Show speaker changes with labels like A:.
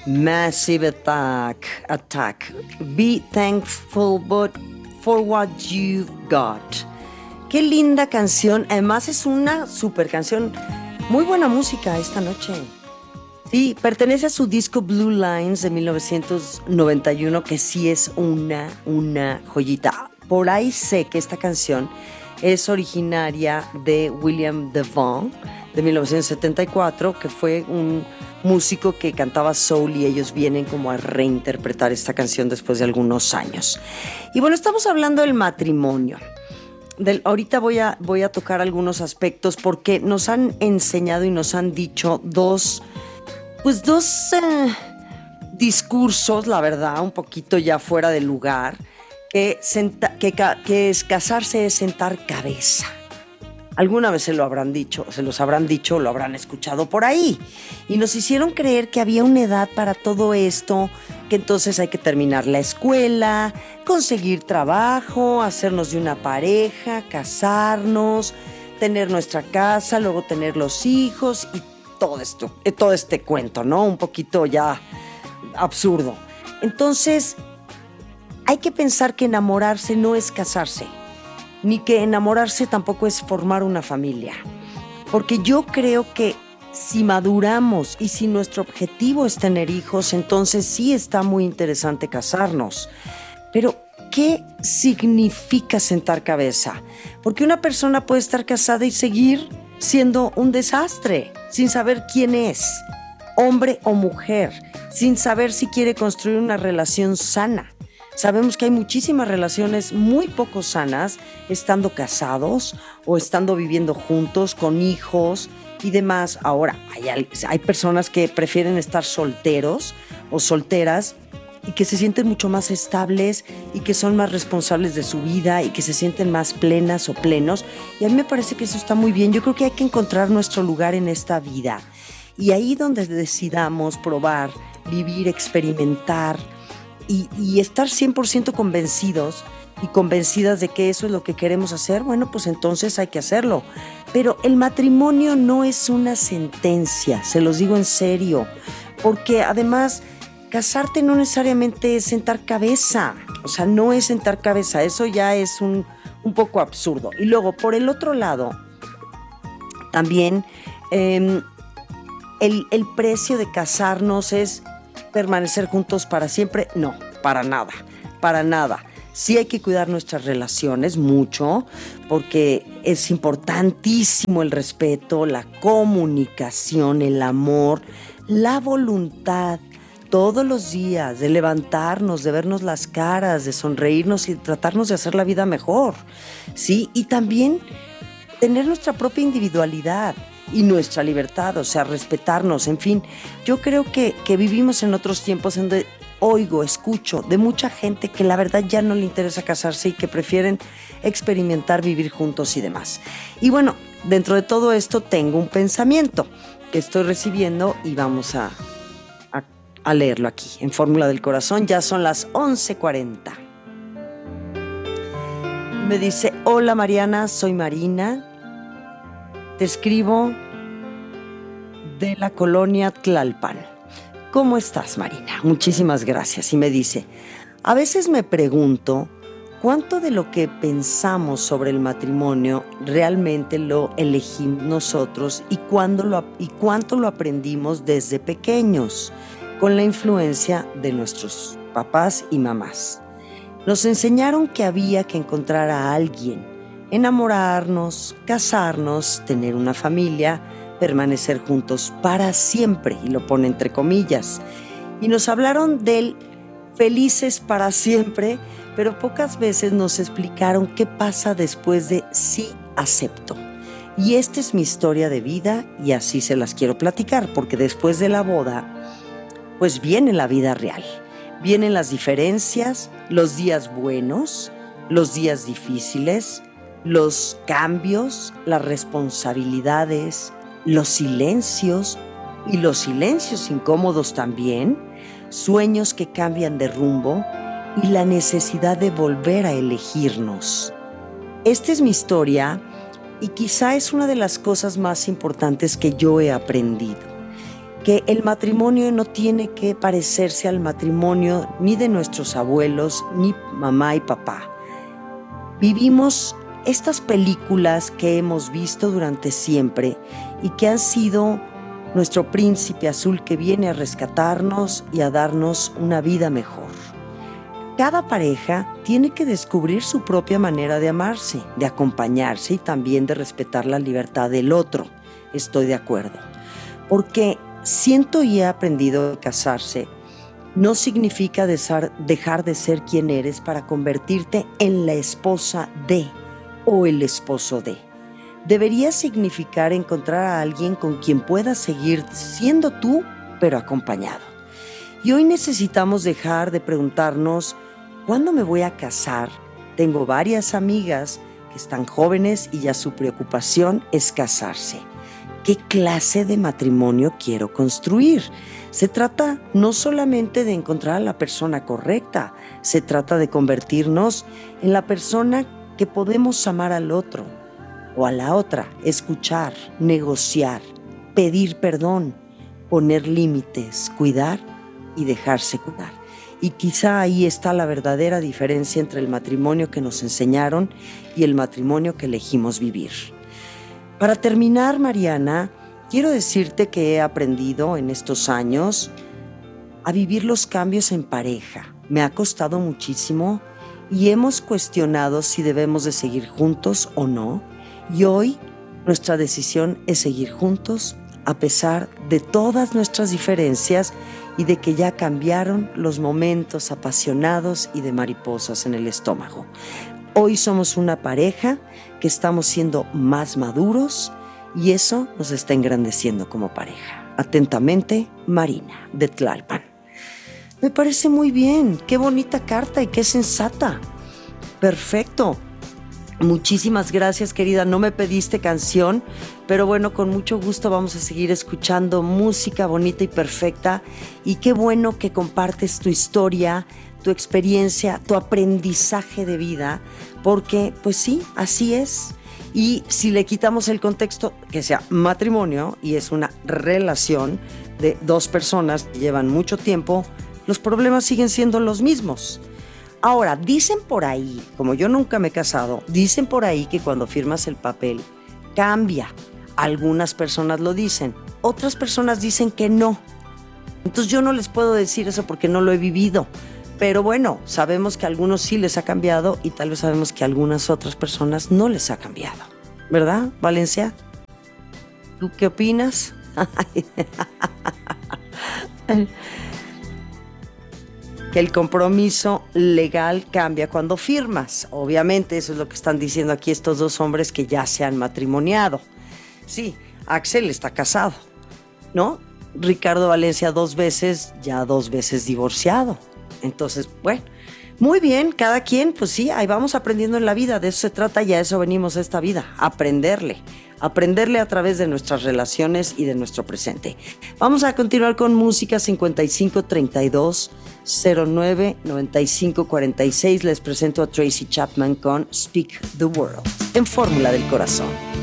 A: Massive Attack. Be thankful but for what you've got. Qué linda canción. Además es una super canción. Muy buena música esta noche. Sí, pertenece a su disco Blue Lines de 1991, que sí es una joyita. Por ahí sé que esta canción es originaria de William DeVaughn de 1974, que fue un músico que cantaba soul y ellos vienen como a reinterpretar esta canción después de algunos años. Y bueno, estamos hablando del matrimonio. Ahorita voy a tocar algunos aspectos porque nos han enseñado y nos han dicho dos discursos, la verdad, un poquito ya fuera de lugar, que es casarse es sentar cabeza. Alguna vez se los habrán dicho, o lo habrán escuchado por ahí. Y nos hicieron creer que había una edad para todo esto, que entonces hay que terminar la escuela, conseguir trabajo, hacernos de una pareja, casarnos, tener nuestra casa, luego tener los hijos y todo este cuento, ¿no? Un poquito ya absurdo. Entonces, hay que pensar que enamorarse no es casarse, ni que enamorarse tampoco es formar una familia. Porque yo creo que si maduramos y si nuestro objetivo es tener hijos, entonces sí está muy interesante casarnos. Pero, ¿qué significa sentar cabeza? Porque una persona puede estar casada y seguir siendo un desastre, sin saber quién es, hombre o mujer, sin saber si quiere construir una relación sana. Sabemos que hay muchísimas relaciones muy poco sanas estando casados o estando viviendo juntos con hijos y demás. Ahora, hay personas que prefieren estar solteros o solteras y que se sienten mucho más estables y que son más responsables de su vida y que se sienten más plenas o plenos. Y a mí me parece que eso está muy bien. Yo creo que hay que encontrar nuestro lugar en esta vida. Y ahí donde decidamos probar, vivir, experimentar y estar 100% convencidos y convencidas de que eso es lo que queremos hacer, bueno, pues entonces hay que hacerlo. Pero el matrimonio no es una sentencia, se los digo en serio, porque además casarte no necesariamente es sentar cabeza, o sea, no es sentar cabeza, eso ya es un poco absurdo. Y luego, por el otro lado, también el precio de casarnos es permanecer juntos para siempre. No, para nada. Sí hay que cuidar nuestras relaciones mucho, porque es importantísimo el respeto, la comunicación, el amor, la voluntad, todos los días, de levantarnos, de vernos las caras, de sonreírnos y tratarnos de hacer la vida mejor, ¿sí? Y también tener nuestra propia individualidad y nuestra libertad, o sea, respetarnos, en fin. Yo creo que vivimos en otros tiempos en donde escucho de mucha gente que la verdad ya no le interesa casarse y que prefieren experimentar, vivir juntos y demás. Y bueno, dentro de todo esto tengo un pensamiento que estoy recibiendo y vamos a leerlo aquí, en Fórmula del Corazón. Ya son las 11:40. Me dice: hola Mariana, soy Marina. Te escribo de la colonia Tlalpan. ¿Cómo estás, Marina? Muchísimas gracias. Y me dice: a veces me pregunto cuánto de lo que pensamos sobre el matrimonio realmente lo elegimos nosotros y cuánto lo aprendimos desde pequeños, con la influencia de nuestros papás y mamás. Nos enseñaron que había que encontrar a alguien, enamorarnos, casarnos, tener una familia, permanecer juntos para siempre, y lo pone entre comillas. Y nos hablaron del felices para siempre, pero pocas veces nos explicaron qué pasa después de sí acepto. Y esta es mi historia de vida y así se las quiero platicar, porque después de la boda, pues viene la vida real. Vienen las diferencias, los días buenos, los días difíciles, los cambios, las responsabilidades, los silencios y los silencios incómodos también, sueños que cambian de rumbo y la necesidad de volver a elegirnos. Esta es mi historia y quizá es una de las cosas más importantes que yo he aprendido. que el matrimonio no tiene que parecerse al matrimonio ni de nuestros abuelos, ni mamá y papá. Vivimos estas películas que hemos visto durante siempre y que han sido nuestro príncipe azul que viene a rescatarnos y a darnos una vida mejor. Cada pareja tiene que descubrir su propia manera de amarse, de acompañarse y también de respetar la libertad del otro. Estoy de acuerdo. Porque siento y he aprendido que casarse no significa dejar de ser quien eres para convertirte en la esposa de o el esposo de. Debería significar encontrar a alguien con quien puedas seguir siendo tú, pero acompañado. Y hoy necesitamos dejar de preguntarnos, ¿cuándo me voy a casar? Tengo varias amigas que están jóvenes y ya su preocupación es casarse. ¿Qué clase de matrimonio quiero construir? Se trata no solamente de encontrar a la persona correcta, se trata de convertirnos en la persona que podemos amar al otro o a la otra, escuchar, negociar, pedir perdón, poner límites, cuidar y dejarse cuidar. Y quizá ahí está la verdadera diferencia entre el matrimonio que nos enseñaron y el matrimonio que elegimos vivir. Para terminar, Mariana, quiero decirte que he aprendido en estos años a vivir los cambios en pareja. Me ha costado muchísimo y hemos cuestionado si debemos de seguir juntos o no. Y hoy nuestra decisión es seguir juntos a pesar de todas nuestras diferencias y de que ya cambiaron los momentos apasionados y de mariposas en el estómago. Hoy somos una pareja que estamos siendo más maduros y eso nos está engrandeciendo como pareja. Atentamente, Marina, de Tlalpan. Me parece muy bien, qué bonita carta y qué sensata. Perfecto. Muchísimas gracias, querida. No me pediste canción, pero bueno, con mucho gusto vamos a seguir escuchando música bonita y perfecta. Y qué bueno que compartes tu historia, tu experiencia, tu aprendizaje de vida, porque pues sí, así es. Y si le quitamos el contexto, que sea matrimonio y es una relación de dos personas que llevan mucho tiempo, los problemas siguen siendo los mismos. Ahora, dicen por ahí, como yo nunca me he casado, dicen por ahí que cuando firmas el papel cambia. Algunas personas lo dicen, otras personas dicen que no. Entonces yo no les puedo decir eso porque no lo he vivido. Pero bueno, sabemos que a algunos sí les ha cambiado y tal vez sabemos que a algunas otras personas no les ha cambiado. ¿Verdad, Valencia? ¿Tú qué opinas? Que el compromiso legal cambia cuando firmas. Obviamente, eso es lo que están diciendo aquí estos dos hombres que ya se han matrimoniado. Sí, Axel está casado, ¿no? Ricardo Valencia 2 veces, ya 2 veces divorciado. Entonces, bueno, muy bien, cada quien, pues sí, ahí vamos aprendiendo en la vida, de eso se trata y a eso venimos a esta vida, aprenderle a través de nuestras relaciones y de nuestro presente. Vamos a continuar con música 5532 09 95 46. Les presento a Tracy Chapman con Speak the World en Fórmula del Corazón.